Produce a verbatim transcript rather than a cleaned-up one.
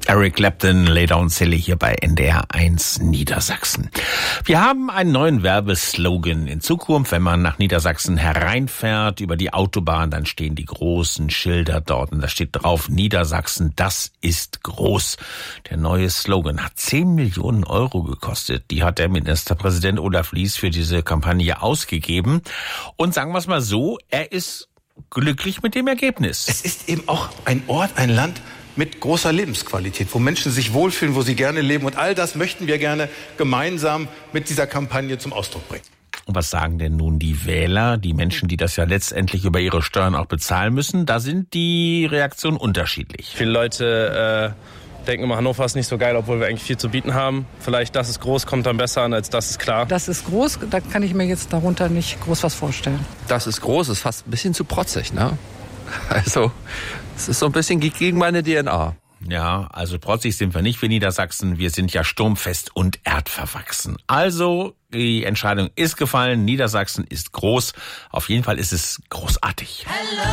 Eric Clapton, Lay Down Silly hier bei N D R eins Niedersachsen. Wir haben einen neuen Werbeslogan in Zukunft. Wenn man nach Niedersachsen hereinfährt über die Autobahn, dann stehen die großen Schilder dort und da steht drauf: Niedersachsen, das ist groß. Der neue Slogan hat zehn Millionen Euro gekostet. Die hat der Ministerpräsident Olaf Lies für diese Kampagne ausgegeben. Und sagen wir es mal so, er ist glücklich mit dem Ergebnis. Es ist eben auch ein Ort, ein Land mit großer Lebensqualität, wo Menschen sich wohlfühlen, wo sie gerne leben. Und all das möchten wir gerne gemeinsam mit dieser Kampagne zum Ausdruck bringen. Und was sagen denn nun die Wähler, die Menschen, die das ja letztendlich über ihre Steuern auch bezahlen müssen? Da sind die Reaktionen unterschiedlich. Viele Leute äh, denken immer, Hannover ist nicht so geil, obwohl wir eigentlich viel zu bieten haben. Vielleicht das ist groß, kommt dann besser an, als das ist klar. Das ist groß, da kann ich mir jetzt darunter nicht groß was vorstellen. Das ist groß, ist fast ein bisschen zu protzig, ne? Also, es ist so ein bisschen gegen meine D N A. Ja, also protzig sind wir nicht für Niedersachsen. Wir sind ja sturmfest und erdverwachsen. Also, die Entscheidung ist gefallen. Niedersachsen ist groß. Auf jeden Fall ist es großartig. Hello.